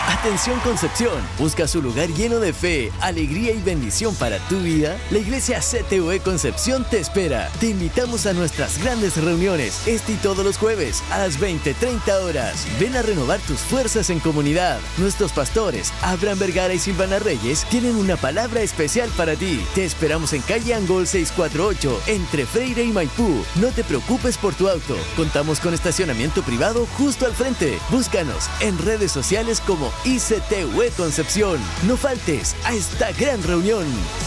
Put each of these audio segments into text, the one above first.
Atención Concepción, ¿buscas un lugar lleno de fe, alegría y bendición para tu vida? La Iglesia CTUE Concepción te espera. Te invitamos a nuestras grandes reuniones y todos los jueves a las 20:30 horas. Ven a renovar tus fuerzas en comunidad. Nuestros pastores, Abraham Vergara y Silvana Reyes, tienen una palabra especial para ti. Te esperamos en calle Angol 648, entre Freire y Maipú. No te preocupes por tu auto. Contamos con estacionamiento privado justo al frente. Búscanos en redes sociales como ICTUE Concepción. No faltes a esta gran reunión.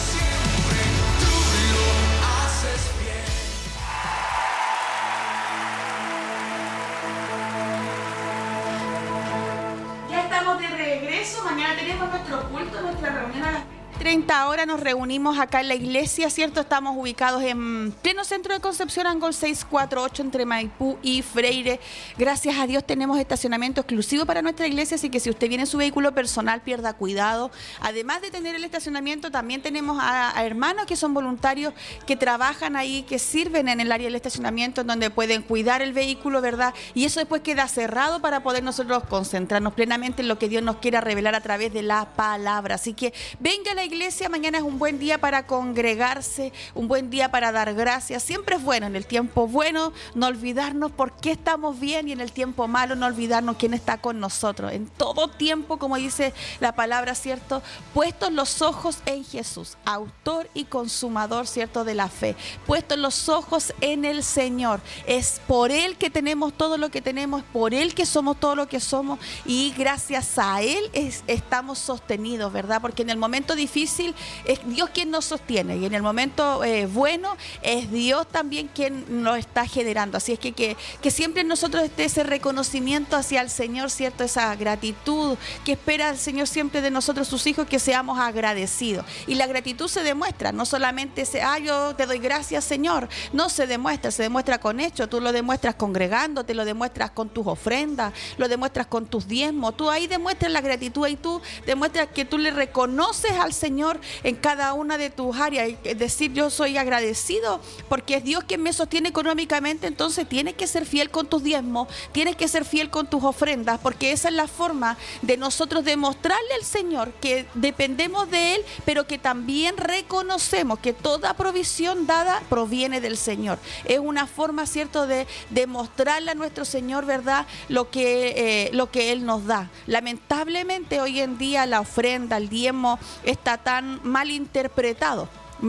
Ya estamos de regreso. Mañana tenemos nuestro culto, nuestra reunión a las 30 horas. Nos reunimos acá en la iglesia, ¿cierto? Estamos ubicados en pleno centro de Concepción, Angol 648, entre Maipú y Freire. Gracias a Dios tenemos estacionamiento exclusivo para nuestra iglesia, así que si usted viene en su vehículo personal, pierda cuidado. Además de tener el estacionamiento, también tenemos a hermanos que son voluntarios, que trabajan ahí, que sirven en el área del estacionamiento, en donde pueden cuidar el vehículo, ¿verdad? Y eso después queda cerrado para poder nosotros concentrarnos plenamente en lo que Dios nos quiera revelar a través de la palabra. Así que venga a la iglesia, mañana es un buen día para congregarse, un buen día para dar gracias. Siempre es bueno en el tiempo bueno no olvidarnos por qué estamos bien, y en el tiempo malo no olvidarnos quién está con nosotros. En todo tiempo, como dice la palabra, ¿cierto? Puestos los ojos en Jesús, autor y consumador, ¿cierto?, de la fe. Puestos los ojos en el Señor. Es por Él que tenemos todo lo que tenemos, es por Él que somos todo lo que somos, y gracias a Él estamos sostenidos, ¿verdad? Porque en el momento difícil es Dios quien nos sostiene, y en el momento bueno es Dios también quien nos está generando. Así es que siempre en nosotros esté ese reconocimiento hacia el Señor, ¿cierto? Esa gratitud que espera el Señor siempre de nosotros, sus hijos, que seamos agradecidos. Y la gratitud se demuestra, no solamente yo te doy gracias, Señor. No se demuestra con hechos. Tú lo demuestras congregándote, lo demuestras con tus ofrendas, lo demuestras con tus diezmos. Tú ahí demuestras la gratitud, y tú demuestras que tú le reconoces al Señor en cada una de tus áreas. Es decir, yo soy agradecido porque es Dios quien me sostiene económicamente. Entonces tienes que ser fiel con tus diezmos, tienes que ser fiel con tus ofrendas, porque esa es la forma de nosotros demostrarle al Señor que dependemos de Él, pero que también reconocemos que toda provisión dada proviene del Señor. Es una forma, ¿cierto?, de demostrarle a nuestro Señor, ¿verdad?, lo que Él nos da. Lamentablemente hoy en día la ofrenda, el diezmo está tan mal interpretado.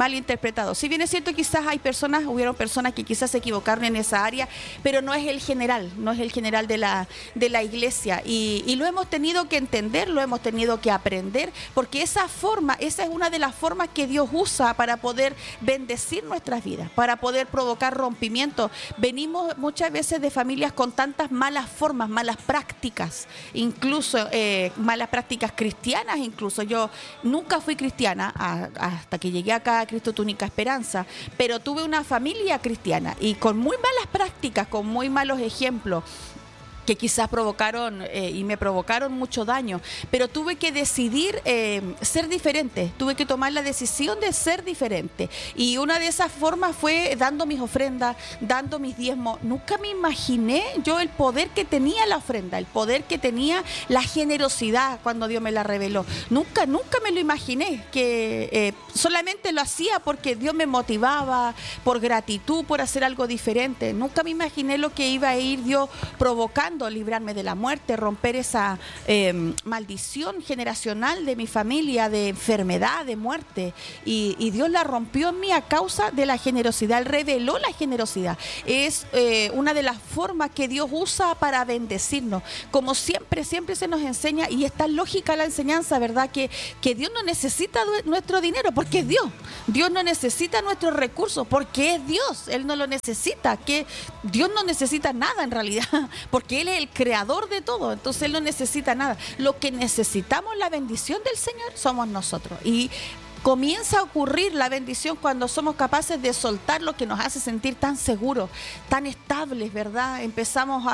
Si bien es cierto, quizás hubieron personas que quizás se equivocaron en esa área, pero no es el general de la iglesia, y lo hemos tenido que entender, lo hemos tenido que aprender, porque esa es una de las formas que Dios usa para poder bendecir nuestras vidas, para poder provocar rompimiento. Venimos muchas veces de familias con tantas malas formas, malas prácticas, incluso malas prácticas cristianas. Incluso yo nunca fui cristiana hasta que llegué acá a Cristo tu única esperanza, pero tuve una familia cristiana y con muy malas prácticas, con muy malos ejemplos, que quizás provocaron y me provocaron mucho daño, pero tuve que decidir ser diferente, tuve que tomar la decisión de ser diferente, y una de esas formas fue dando mis ofrendas, dando mis diezmos. Nunca me imaginé yo el poder que tenía la ofrenda, el poder que tenía la generosidad cuando Dios me la reveló. Nunca me lo imaginé, que solamente lo hacía porque Dios me motivaba, por gratitud, por hacer algo diferente. Nunca me imaginé lo que iba a ir Dios provocando, librarme de la muerte, romper esa maldición generacional de mi familia, de enfermedad, de muerte, y Dios la rompió en mí a causa de la generosidad. Él reveló la generosidad. Es una de las formas que Dios usa para bendecirnos, como siempre se nos enseña, y está lógica la enseñanza, ¿verdad?, que Dios no necesita nuestro dinero, porque es Dios. Dios no necesita nuestros recursos, porque es Dios. Él no lo necesita, que Dios no necesita nada en realidad, porque Él es el creador de todo. Entonces Él no necesita nada. Lo que necesitamos, la bendición del Señor, somos nosotros. Y comienza a ocurrir la bendición cuando somos capaces de soltar lo que nos hace sentir tan seguros, tan estables, ¿verdad? Empezamos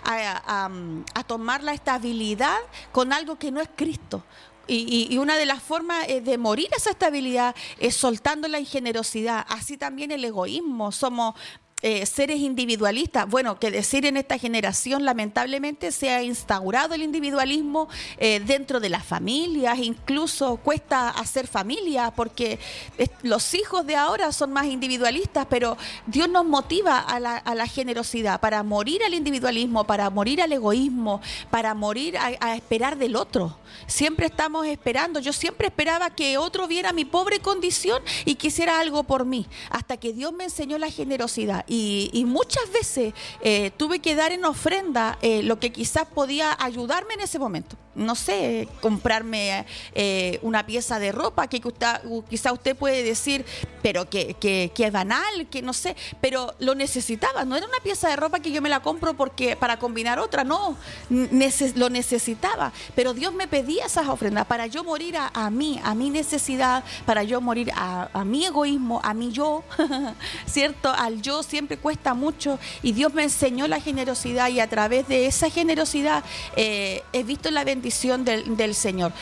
a tomar la estabilidad con algo que no es Cristo. Y una de las formas de morir esa estabilidad es soltando la ingenerosidad. Así también el egoísmo. Somos seres individualistas. Bueno, que decir, en esta generación lamentablemente se ha instaurado el individualismo dentro de las familias, incluso cuesta hacer familia porque los hijos de ahora son más individualistas, pero Dios nos motiva a la generosidad, para morir al individualismo, para morir al egoísmo, para morir a esperar del otro. Siempre estamos esperando. Yo siempre esperaba que otro viera mi pobre condición y quisiera algo por mí, hasta que Dios me enseñó la generosidad. Y muchas veces tuve que dar en ofrenda lo que quizás podía ayudarme en ese momento. No sé, comprarme una pieza de ropa que quizá usted puede decir, pero que es banal, que no sé, pero lo necesitaba. No era una pieza de ropa que yo me la compro porque para combinar otra, no, lo necesitaba. Pero Dios me pedía esas ofrendas para yo morir a mí, a mi necesidad, para yo morir a mi egoísmo, a mi yo, ¿cierto? Al yo siempre cuesta mucho, y Dios me enseñó la generosidad, y a través de esa generosidad he visto la bendición del Señor.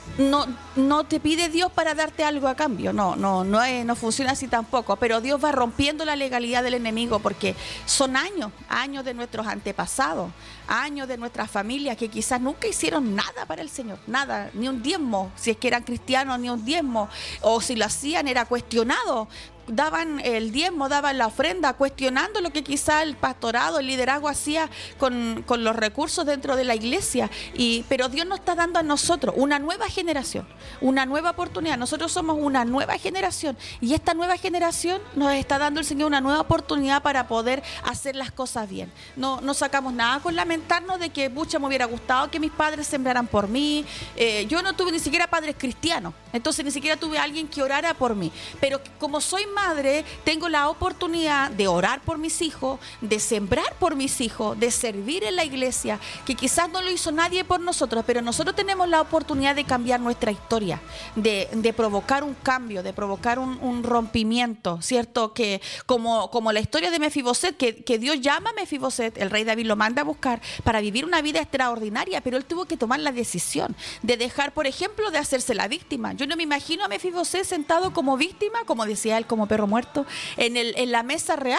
No te pide Dios para darte algo a cambio, no funciona así tampoco, pero Dios va rompiendo la legalidad del enemigo, porque son años de nuestros antepasados, años de nuestras familias que quizás nunca hicieron nada para el Señor, nada, ni un diezmo, si es que eran cristianos, ni un diezmo, o si lo hacían era cuestionado. Daban el diezmo, daban la ofrenda, cuestionando lo que quizá el pastorado, el liderazgo hacía con los recursos dentro de la iglesia. Pero Dios nos está dando a nosotros una nueva generación, una nueva oportunidad. Nosotros somos una nueva generación, y esta nueva generación nos está dando el Señor una nueva oportunidad para poder hacer las cosas bien. No sacamos nada con lamentarnos de que mucho me hubiera gustado que mis padres sembraran por mí. Yo no tuve ni siquiera padres cristianos, entonces ni siquiera tuve alguien que orara por mí. Pero como soy madre, tengo la oportunidad de orar por mis hijos, de sembrar por mis hijos, de servir en la iglesia, que quizás no lo hizo nadie por nosotros, pero nosotros tenemos la oportunidad de cambiar nuestra historia, de provocar un cambio, de provocar un rompimiento, ¿cierto? Que como la historia de Mefiboset, que Dios llama a Mefiboset, el rey David lo manda a buscar para vivir una vida extraordinaria, pero él tuvo que tomar la decisión de dejar, por ejemplo, de hacerse la víctima. Yo no me imagino a Mefiboset sentado como víctima, como decía él, como perro muerto, en la mesa real.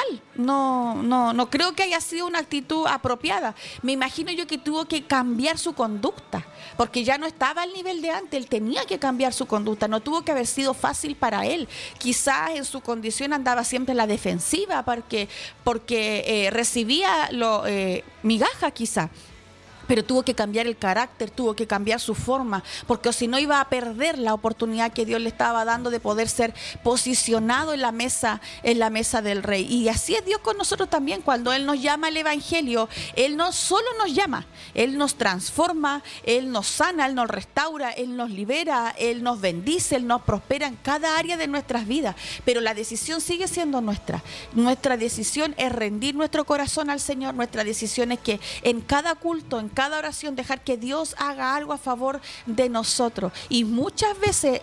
No creo que haya sido una actitud apropiada. Me imagino yo que tuvo que cambiar su conducta, porque ya no estaba al nivel de antes. Él tenía que cambiar su conducta. No tuvo que haber sido fácil para él. Quizás en su condición andaba siempre en la defensiva porque recibía migajas quizás. Pero tuvo que cambiar el carácter, tuvo que cambiar su forma, porque si no iba a perder la oportunidad que Dios le estaba dando de poder ser posicionado en la mesa del rey. Y así es Dios con nosotros también. Cuando Él nos llama al Evangelio, Él no solo nos llama, Él nos transforma, Él nos sana, Él nos restaura, Él nos libera, Él nos bendice, Él nos prospera en cada área de nuestras vidas. Pero la decisión sigue siendo nuestra. Nuestra decisión es rendir nuestro corazón al Señor. Nuestra decisión es que en cada culto, en cada oración, dejar que Dios haga algo a favor de nosotros. Y muchas veces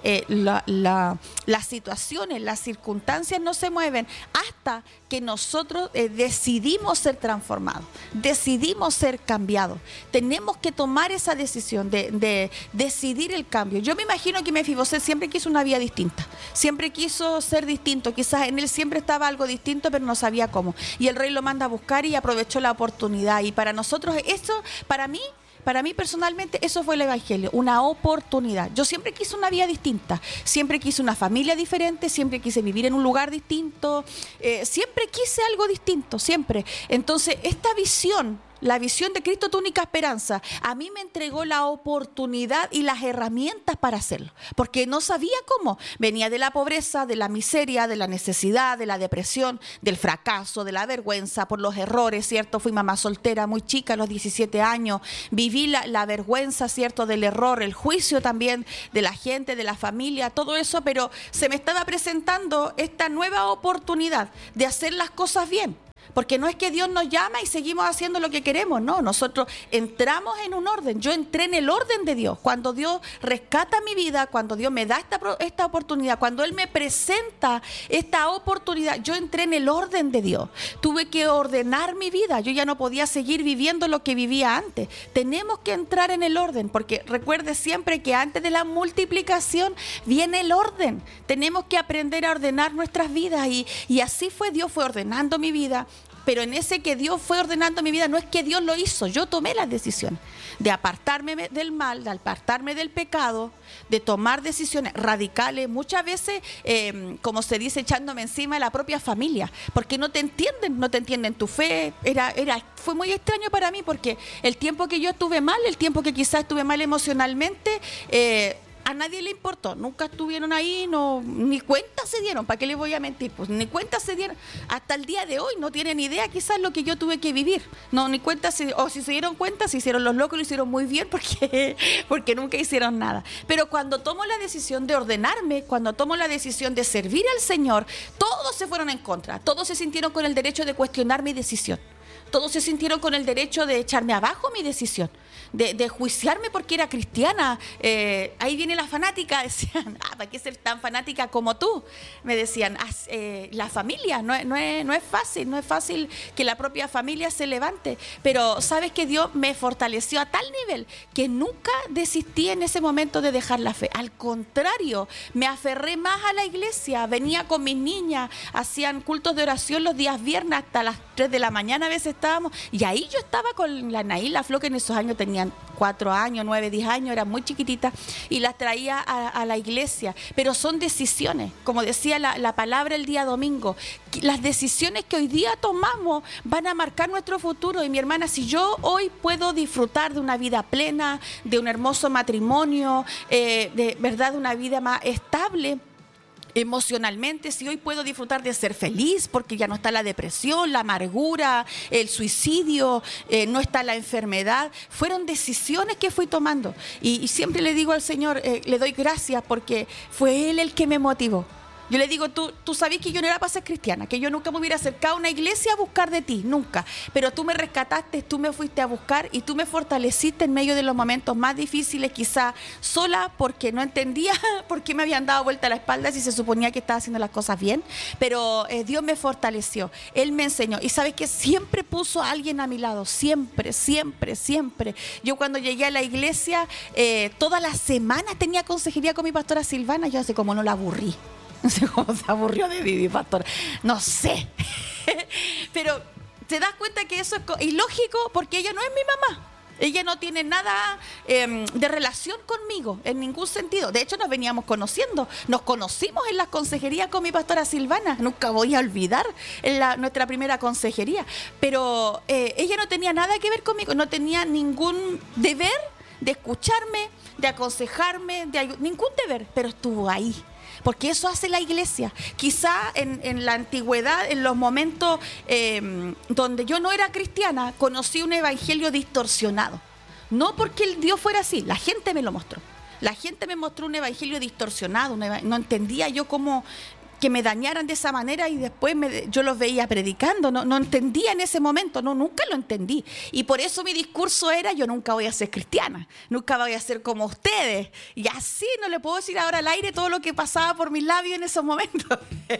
las situaciones, las circunstancias no se mueven hasta que nosotros decidimos ser transformados, decidimos ser cambiados. Tenemos que tomar esa decisión de decidir el cambio. Yo me imagino que Mefiboset siempre quiso una vida distinta, siempre quiso ser distinto. Quizás en él siempre estaba algo distinto, pero no sabía cómo. Y el rey lo manda a buscar y aprovechó la oportunidad. Y para nosotros eso, para mí personalmente, eso fue el Evangelio, una oportunidad. Yo siempre quise una vida distinta, siempre quise una familia diferente, siempre quise vivir en un lugar distinto, siempre quise algo distinto, siempre. Entonces, esta visión, la visión de Cristo, tu única esperanza, a mí me entregó la oportunidad y las herramientas para hacerlo, porque no sabía cómo. Venía de la pobreza, de la miseria, de la necesidad, de la depresión, del fracaso, de la vergüenza por los errores, ¿cierto? Fui mamá soltera muy chica, a los 17 años, viví la vergüenza, ¿cierto? Del error, el juicio también de la gente, de la familia, todo eso, pero se me estaba presentando esta nueva oportunidad de hacer las cosas bien. Porque no es que Dios nos llama y seguimos haciendo lo que queremos, no, nosotros entramos en un orden. Yo entré en el orden de Dios. Cuando Dios rescata mi vida, cuando Dios me da esta oportunidad, cuando Él me presenta esta oportunidad, yo entré en el orden de Dios. Tuve que ordenar mi vida, yo ya no podía seguir viviendo lo que vivía antes. Tenemos que entrar en el orden, porque recuerde siempre que antes de la multiplicación viene el orden. Tenemos que aprender a ordenar nuestras vidas, y así fue. Dios fue ordenando mi vida, pero en ese que Dios fue ordenando mi vida, no es que Dios lo hizo, yo tomé las decisiones de apartarme del mal, de apartarme del pecado, de tomar decisiones radicales, muchas veces, como se dice, echándome encima de la propia familia, porque no te entienden tu fe. Fue muy extraño para mí, porque el tiempo que yo estuve mal, el tiempo que quizás estuve mal emocionalmente, a nadie le importó, nunca estuvieron ahí, ni cuenta se dieron, ¿para qué les voy a mentir? Pues ni cuenta se dieron, hasta el día de hoy no tienen idea quizás lo que yo tuve que vivir, ni cuenta, o si se dieron cuenta, se hicieron los locos, lo hicieron muy bien porque nunca hicieron nada. Pero cuando tomo la decisión de ordenarme, cuando tomo la decisión de servir al Señor, todos se fueron en contra, todos se sintieron con el derecho de cuestionar mi decisión. Todos se sintieron con el derecho de echarme abajo mi decisión, de juiciarme porque era cristiana. Ahí viene la fanática, decían, ¿para qué ser tan fanática como tú? Me decían, la familia, no es fácil que la propia familia se levante. Pero sabes que Dios me fortaleció a tal nivel que nunca desistí en ese momento de dejar la fe. Al contrario, me aferré más a la iglesia, venía con mis niñas, hacían cultos de oración los días viernes hasta las 3 de la mañana a veces estábamos, y ahí yo estaba con la Naí, la Flo, que en esos años tenían 4 años, 9, 10 años, eran muy chiquititas, y las traía a la iglesia. Pero son decisiones, como decía la palabra el día domingo, las decisiones que hoy día tomamos van a marcar nuestro futuro. Y mi hermana, si yo hoy puedo disfrutar de una vida plena, de un hermoso matrimonio, de verdad, de una vida más estable emocionalmente, si hoy puedo disfrutar de ser feliz porque ya no está la depresión, la amargura, el suicidio, no está la enfermedad, fueron decisiones que fui tomando. Y siempre le digo al Señor, le doy gracias porque fue Él el que me motivó. Yo le digo, tú sabías que yo no era para ser cristiana, que yo nunca me hubiera acercado a una iglesia a buscar de ti, nunca. Pero tú me rescataste, tú me fuiste a buscar y tú me fortaleciste en medio de los momentos más difíciles, quizá sola porque no entendía por qué me habían dado vuelta la espalda si se suponía que estaba haciendo las cosas bien. Pero Dios me fortaleció, Él me enseñó. Y sabes que siempre puso a alguien a mi lado, siempre. Yo cuando llegué a la iglesia, todas las semanas tenía consejería con mi pastora Silvana. Yo así como no la aburrí. No sé cómo se aburrió de vivir, pastor. No sé. Pero te das cuenta que eso es ilógico porque ella no es mi mamá. Ella no tiene nada de relación conmigo en ningún sentido. De hecho, nos veníamos conociendo. Nos conocimos en las consejerías con mi pastora Silvana. Nunca voy a olvidar nuestra primera consejería. Pero ella no tenía nada que ver conmigo. No tenía ningún deber de escucharme, de aconsejarme, ningún deber. Pero estuvo ahí. Porque eso hace la iglesia. Quizá en la antigüedad, en los momentos donde yo no era cristiana, conocí un evangelio distorsionado. No porque el Dios fuera así, la gente me lo mostró. La gente me mostró un evangelio distorsionado. No entendía yo cómo que me dañaran de esa manera y después yo los veía predicando. No entendía en ese momento, nunca lo entendí. Y por eso mi discurso era, yo nunca voy a ser cristiana, nunca voy a ser como ustedes. Y así no le puedo decir ahora al aire todo lo que pasaba por mis labios en esos momentos.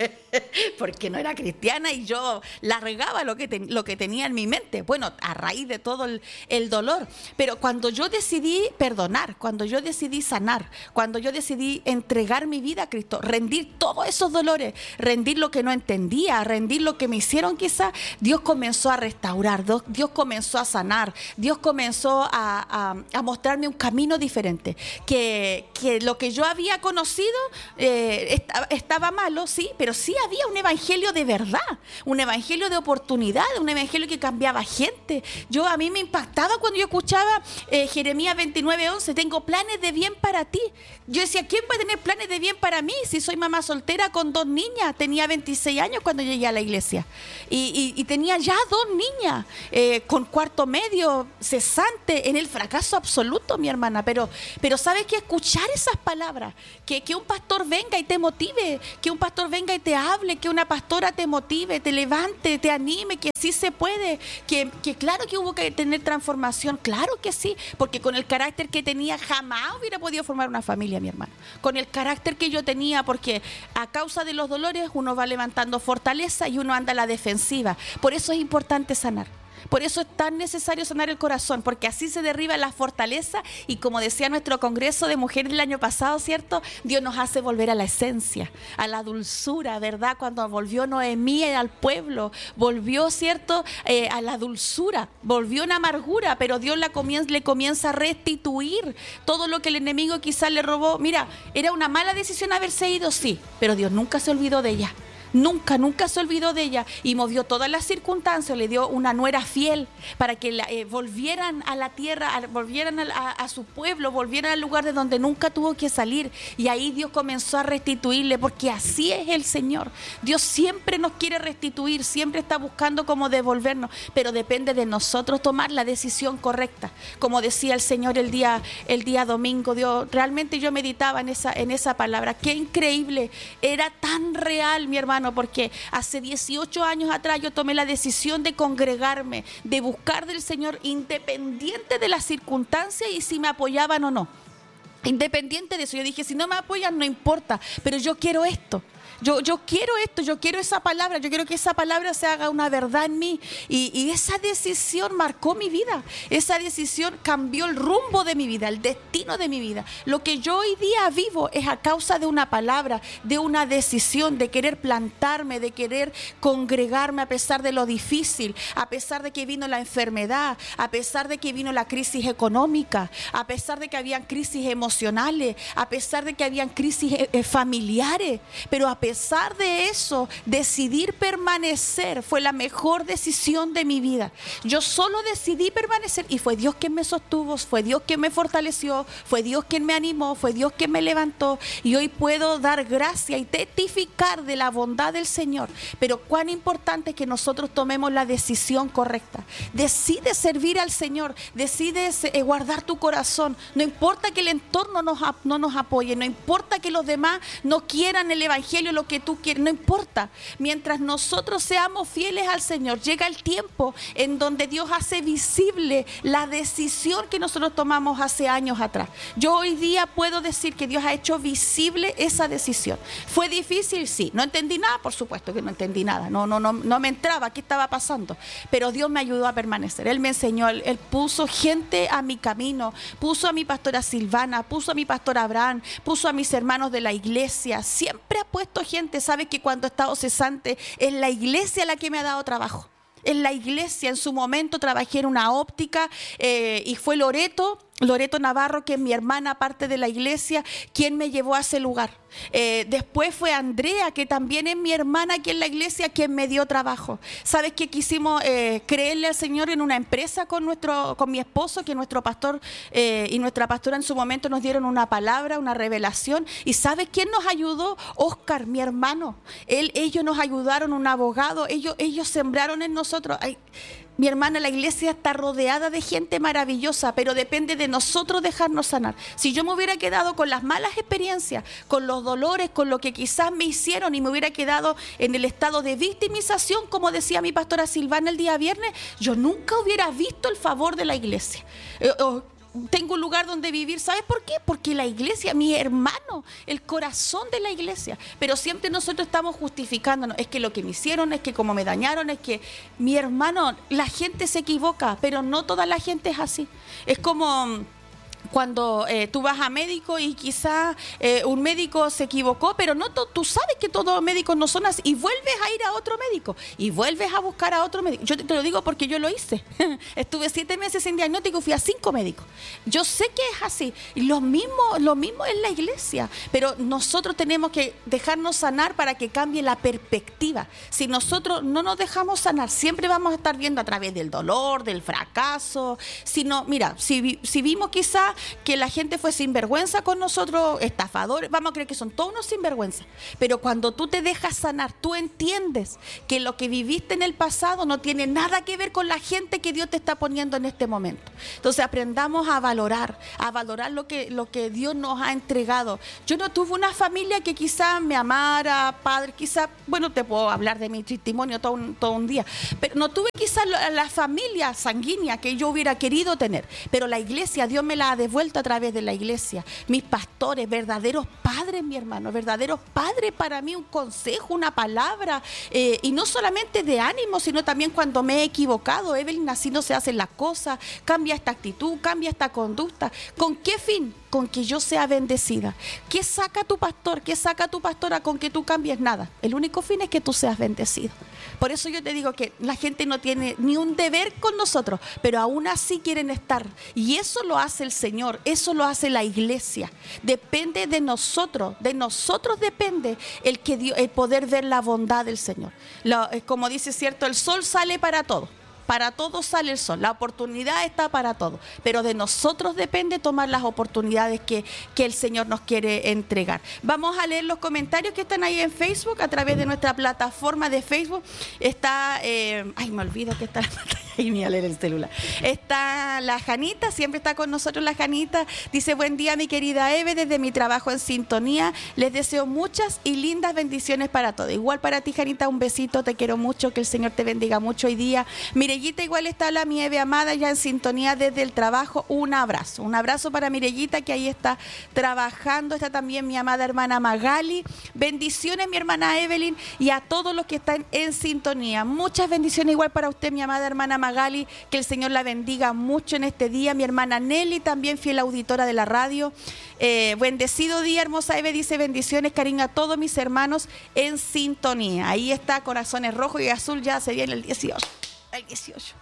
Porque no era cristiana y yo largaba lo que tenía en mi mente. Bueno, a raíz de todo el dolor. Pero cuando yo decidí perdonar, cuando yo decidí sanar, cuando yo decidí entregar mi vida a Cristo, rendir todos esos dolores, rendir lo que no entendía, rendir lo que me hicieron quizás, Dios comenzó a restaurar, Dios comenzó a sanar, Dios comenzó a mostrarme un camino diferente, que lo que yo había conocido estaba malo, sí, pero sí había un evangelio de verdad, un evangelio de oportunidad, un evangelio que cambiaba gente. A mí me impactaba cuando yo escuchaba Jeremías 29:11, tengo planes de bien para ti. Yo decía, ¿quién puede tener planes de bien para mí si soy mamá soltera con 2 niñas? Tenía 26 años cuando llegué a la iglesia y tenía ya 2 niñas con cuarto medio, cesante, en el fracaso absoluto, mi hermana. Pero ¿sabes qué? Escuchar esas palabras, que un pastor venga y te motive, que un pastor venga y te hable, que una pastora te motive, te levante, te anime, que sí se puede, que claro que hubo que tener transformación, claro que sí, porque con el carácter que tenía jamás hubiera podido formar una familia, mi hermano. Con el carácter que yo tenía, porque a causa de los dolores uno va levantando fortaleza y uno anda a la defensiva. Por eso es importante sanar. Por eso es tan necesario sanar el corazón, porque así se derriba la fortaleza y como decía nuestro Congreso de Mujeres el año pasado, ¿cierto? Dios nos hace volver a la esencia, a la dulzura, ¿verdad? Cuando volvió Noemí al pueblo, volvió, ¿cierto? A la dulzura, volvió en amargura, pero Dios le comienza a restituir todo lo que el enemigo quizás le robó. Mira, era una mala decisión haberse ido, sí, pero Dios nunca se olvidó de ella. Nunca se olvidó de ella y movió todas las circunstancias, le dio una nuera fiel para que volvieran a la tierra, volvieran a su pueblo, volvieran al lugar de donde nunca tuvo que salir, y ahí Dios comenzó a restituirle, porque así es el Señor. Dios siempre nos quiere restituir, siempre está buscando cómo devolvernos, pero depende de nosotros tomar la decisión correcta. Como decía el Señor el día domingo, Dios, realmente yo meditaba en esa palabra, qué increíble, era tan real, mi hermano, porque hace 18 años atrás yo tomé la decisión de congregarme, de buscar del Señor independiente de las circunstancias y si me apoyaban o no. Independiente de eso, yo dije, si no me apoyan no importa, pero yo quiero esto. Yo quiero esto, yo quiero esa palabra, yo quiero que esa palabra se haga una verdad en mí. Y esa decisión marcó mi vida, esa decisión cambió el rumbo de mi vida, el destino de mi vida. Lo que yo hoy día vivo es a causa de una palabra, de una decisión, de querer plantarme, de querer congregarme a pesar de lo difícil, a pesar de que vino la enfermedad, a pesar de que vino la crisis económica, a pesar de que habían crisis emocionales, a pesar de que habían crisis familiares, pero a pesar de eso, decidir permanecer fue la mejor decisión de mi vida. Yo solo decidí permanecer y fue Dios quien me sostuvo, fue Dios quien me fortaleció, fue Dios quien me animó, fue Dios quien me levantó, y hoy puedo dar gracia y testificar de la bondad del Señor. Pero cuán importante es que nosotros tomemos la decisión correcta. Decide servir al Señor, decide guardar tu corazón. No importa que el entorno no nos apoye, no importa que los demás no quieran el evangelio, lo que tú quieres, no importa. Mientras nosotros seamos fieles al Señor, llega el tiempo en donde Dios hace visible la decisión que nosotros tomamos hace años atrás. Yo hoy día puedo decir que Dios ha hecho visible esa decisión. ¿Fue difícil? Sí. ¿No entendí nada? Por supuesto que no entendí nada. No me entraba qué estaba pasando. Pero Dios me ayudó a permanecer. Él me enseñó, Él puso gente a mi camino, puso a mi pastora Silvana, puso a mi pastor Abraham, puso a mis hermanos de la iglesia. Siempre ha puesto gente. Sabes que cuando he estado cesante es la iglesia la que me ha dado trabajo. En la iglesia, en su momento trabajé en una óptica y fue Loreto Navarro, que es mi hermana, parte de la iglesia, quien me llevó a ese lugar. Después fue Andrea, que también es mi hermana aquí en la iglesia, quien me dio trabajo. Sabes que quisimos creerle al Señor en una empresa con mi esposo, que nuestro pastor y nuestra pastora en su momento nos dieron una palabra, una revelación. ¿Y sabes quién nos ayudó? Oscar, mi hermano. Ellos nos ayudaron, un abogado. Ellos sembraron en nosotros. Mi hermana, la iglesia está rodeada de gente maravillosa, pero depende de nosotros dejarnos sanar. Si yo me hubiera quedado con las malas experiencias, con los dolores, con lo que quizás me hicieron, y me hubiera quedado en el estado de victimización, como decía mi pastora Silvana el día viernes, yo nunca hubiera visto el favor de la iglesia. Tengo un lugar donde vivir, ¿sabes por qué? Porque la iglesia, mi hermano, el corazón de la iglesia. Pero siempre nosotros estamos justificándonos, es que lo que me hicieron, es que como me dañaron, es que, mi hermano, la gente se equivoca, pero no toda la gente es así. Es como cuando tú vas a médico y quizás un médico se equivocó, pero no tú sabes que todos los médicos no son así, y vuelves a ir a otro médico y vuelves a buscar a otro médico. Yo te lo digo porque yo lo hice. Estuve 7 meses sin diagnóstico y fui a 5 médicos. Yo sé que es así. Y lo mismo es la iglesia, pero nosotros tenemos que dejarnos sanar para que cambie la perspectiva. Si nosotros no nos dejamos sanar, siempre vamos a estar viendo a través del dolor, del fracaso. Si vimos quizás que la gente fue sinvergüenza con nosotros, estafadores, vamos a creer que son todos unos sinvergüenza. Pero cuando tú te dejas sanar, tú entiendes que lo que viviste en el pasado no tiene nada que ver con la gente que Dios te está poniendo en este momento. Entonces aprendamos a valorar lo que Dios nos ha entregado. Yo no tuve una familia que quizás me amara, padre, quizás, bueno, te puedo hablar de mi testimonio todo un día, pero no tuve quizás la familia sanguínea que yo hubiera querido tener, pero la iglesia Dios me la ha devuelto devuelto a través de la iglesia. Mis pastores, verdaderos padres, mi hermano, verdaderos padres para mí, un consejo, una palabra, y no solamente de ánimo, sino también cuando me he equivocado. Evelyn, así no se hacen las cosas, cambia esta actitud, cambia esta conducta. ¿Con qué fin? Con que yo sea bendecida. ¿Qué saca tu pastor? ¿Qué saca tu pastora con que tú cambies? Nada. El único fin es que tú seas bendecido. Por eso yo te digo que la gente no tiene ni un deber con nosotros, pero aún así quieren estar. Y eso lo hace el Señor, eso lo hace la iglesia. Depende de nosotros depende el poder ver la bondad del Señor. Como dice, cierto, el sol sale para todo. Para todos sale el sol, la oportunidad está para todos, pero de nosotros depende tomar las oportunidades que el Señor nos quiere entregar. Vamos a leer los comentarios que están ahí en Facebook, a través de nuestra plataforma de Facebook. Está, me olvido que está la pantalla ahí, me voy a leer el celular. Está la Janita, siempre está con nosotros la Janita. Dice: buen día, mi querida Eve, desde mi trabajo en sintonía. Les deseo muchas y lindas bendiciones para todos. Igual para ti, Janita, un besito, te quiero mucho, que el Señor te bendiga mucho hoy día. Mirellita, igual está la mi Eve amada ya en sintonía desde el trabajo. Un abrazo para Mirellita, que ahí está trabajando. Está también mi amada hermana Magali. Bendiciones, mi hermana Evelyn, y a todos los que están en sintonía. Muchas bendiciones igual para usted, mi amada hermana Magali, que el Señor la bendiga mucho en este día. Mi hermana Nelly, también fiel auditora de la radio. Bendecido día, hermosa Eve, dice: bendiciones, cariño a todos mis hermanos en sintonía. Ahí está, corazones rojos y azul, ya se viene el 18. El 18.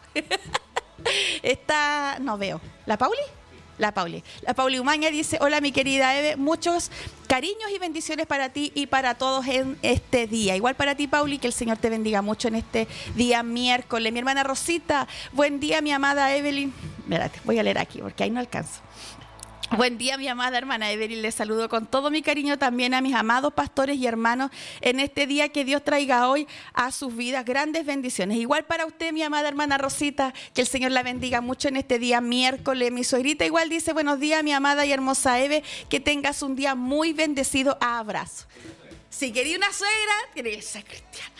Está, no veo. ¿La Pauli? La Pauli Umaña dice: hola, mi querida Eve, muchos cariños y bendiciones para ti y para todos en este día. Igual para ti, Pauli, que el Señor te bendiga mucho en este día miércoles. Mi hermana Rosita: buen día, mi amada Evelyn. Espérate, voy a leer aquí porque ahí no alcanzo. Buen día, mi amada hermana Evelyn, les saludo con todo mi cariño también a mis amados pastores y hermanos en este día, que Dios traiga hoy a sus vidas grandes bendiciones. Igual para usted, mi amada hermana Rosita, que el Señor la bendiga mucho en este día miércoles. Mi suegrita igual dice: buenos días, mi amada y hermosa Eve, que tengas un día muy bendecido. Abrazo. Si quería una suegra, tiene que ser cristiana.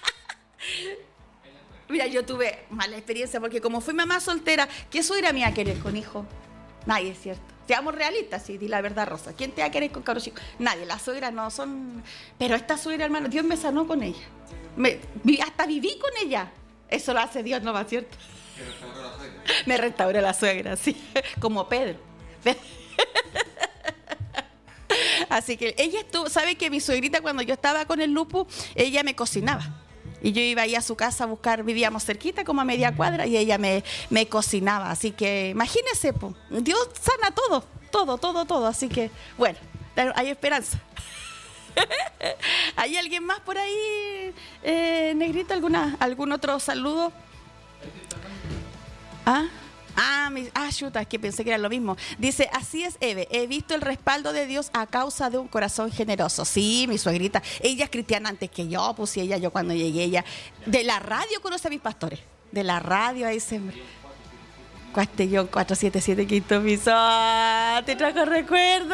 Mira, yo tuve mala experiencia porque como fui mamá soltera, ¿qué suegra me iba a querer con hijo? Nadie, es cierto. Seamos realistas, sí, di la verdad, Rosa. ¿Quién te va a querer con cabros chicos? Nadie. Las suegras no son... Pero esta suegra, hermano, Dios me sanó con ella. Hasta viví con ella. Eso lo hace Dios, ¿no va, cierto? Me restauró la suegra, sí. Como Pedro. Así que ella estuvo... ¿Sabe que mi suegrita, cuando yo estaba con el lupus, ella me cocinaba? Y yo iba ahí a su casa a buscar, vivíamos cerquita, como a media cuadra, y ella me cocinaba. Así que imagínese, Dios sana todo. Así que, bueno, hay esperanza. ¿Hay alguien más por ahí, Negrito? ¿Algún otro saludo? Chuta, es que pensé que era lo mismo. Dice: así es, Eve, he visto el respaldo de Dios a causa de un corazón generoso. Sí, mi suegrita, ella es cristiana antes que yo, pues sí, yo cuando llegué, ella de la radio conoce a mis pastores, de la radio, ahí se... Castellón 477, quinto piso. Te trajo recuerdo.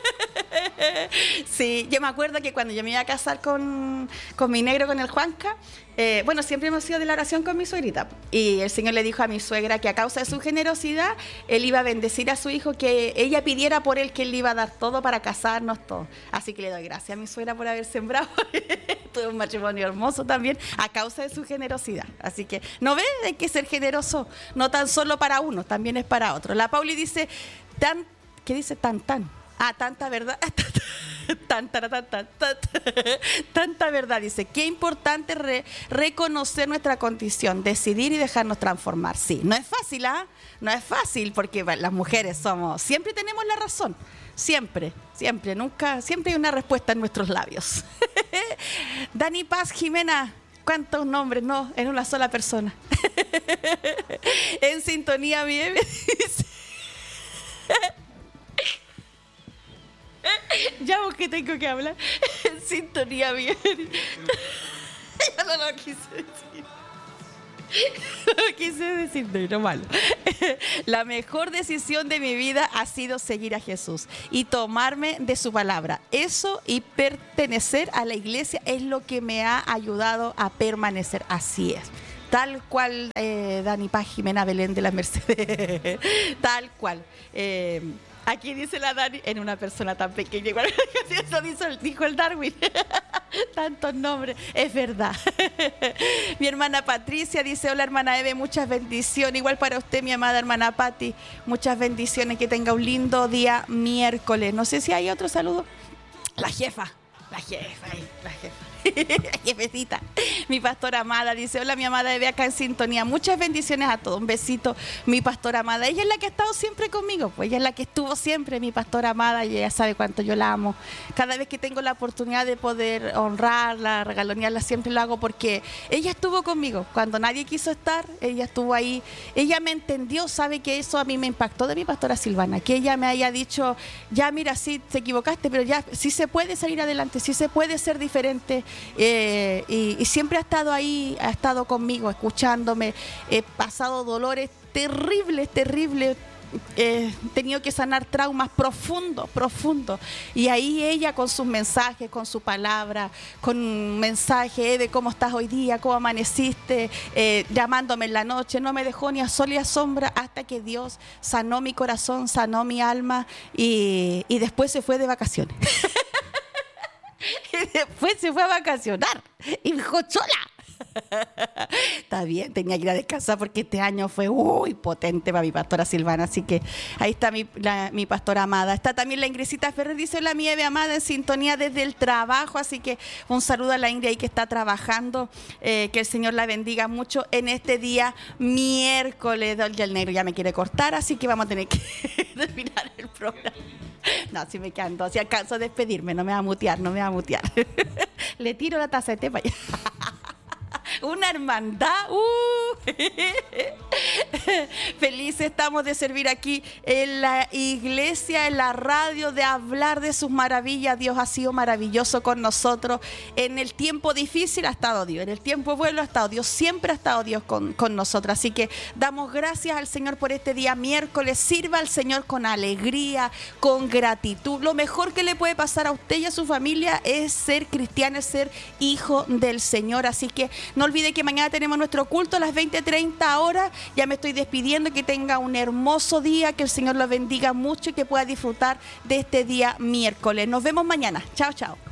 Sí, yo me acuerdo que cuando yo me iba a casar con mi negro, con el Juanca, siempre hemos sido de la oración con mi suegrita. Y el Señor le dijo a mi suegra que a causa de su generosidad, Él iba a bendecir a su hijo, que ella pidiera por él, que Él le iba a dar todo para casarnos todos. Así que le doy gracias a mi suegra por haber sembrado. Tuve un matrimonio hermoso también a causa de su generosidad. Así que, ¿no ves? Hay que ser generoso, no tan solo para uno, también es para otro. La Pauli dice: ¿qué dice? Tanta verdad. Tanta verdad. Dice: qué importante reconocer nuestra condición, decidir y dejarnos transformar. Sí, no es fácil, no es fácil, porque las mujeres siempre tenemos la razón. Siempre, nunca, siempre hay una respuesta en nuestros labios. Dani Paz Jimena, ¿cuántos nombres? No, en una sola persona. En sintonía, bien, dice. Ya, porque tengo que hablar. En sintonía, bien. Yo no lo quise decir. No quise decir, no malo. La mejor decisión de mi vida ha sido seguir a Jesús y tomarme de su palabra. Eso y pertenecer a la iglesia es lo que me ha ayudado a permanecer. Así es. Tal cual, Dani Paz Jimena Belén de la Mercedes. Tal cual. Aquí dice la Dani, en una persona tan pequeña, igual eso dijo el Darwin. Tantos nombres, es verdad. Mi hermana Patricia dice: hola hermana Eve, muchas bendiciones. Igual para usted, mi amada hermana Pati, muchas bendiciones, que tenga un lindo día miércoles. No sé si hay otro saludo. La jefa. La jefecita. Mi pastora amada dice: hola mi amada Eve, acá en sintonía. Muchas bendiciones a todos. Un besito, mi pastora amada. Ella es la que ha estado siempre conmigo, pues ella es la que estuvo siempre, mi pastora amada, y ella sabe cuánto yo la amo. Cada vez que tengo la oportunidad de poder honrarla, regalonearla, siempre lo hago porque ella estuvo conmigo. Cuando nadie quiso estar, ella estuvo ahí. Ella me entendió, sabe que eso a mí me impactó de mi pastora Silvana, que ella me haya dicho: ya mira, sí, te equivocaste, pero ya sí se puede salir adelante, sí se puede ser diferente. Y siempre ha estado ahí, ha estado conmigo, escuchándome. He pasado dolores terribles, he tenido que sanar traumas profundos. Y ahí ella con sus mensajes, con su palabra, con un mensaje de cómo estás hoy día, cómo amaneciste, llamándome en la noche, no me dejó ni a sol ni a sombra, hasta que Dios sanó mi corazón, sanó mi alma, y después se fue de vacaciones. Y después se fue a vacacionar y me dijo: chola. Está bien, tenía que ir a descansar porque este año fue muy potente para mi pastora Silvana. Así que ahí está mi pastora amada. Está también la Ingresita Ferrer, dice: hola mi Eve amada, en sintonía desde el trabajo. Así que un saludo a la Ingrid ahí que está trabajando. Que el Señor la bendiga mucho en este día miércoles. Ya el negro ya me quiere cortar, así que vamos a tener que terminar el programa. No, si me quedan dos, si alcanzo a despedirme, no me va a mutear. Le tiro la taza de té para allá. Una hermandad. Felices estamos de servir aquí en la iglesia, en la radio, de hablar de sus maravillas. Dios ha sido maravilloso con nosotros. En el tiempo difícil ha estado Dios, en el tiempo bueno ha estado Dios, siempre ha estado Dios con nosotros. Así que damos gracias al Señor por este día miércoles. Sirva al Señor con alegría, con gratitud. Lo mejor que le puede pasar a usted y a su familia es ser cristiano, es ser hijo del Señor. Así que no olvide que mañana tenemos nuestro culto a las 20:30 horas. Ya me estoy despidiendo, que tenga un hermoso día, que el Señor lo bendiga mucho y que pueda disfrutar de este día miércoles. Nos vemos mañana. Chao, chao.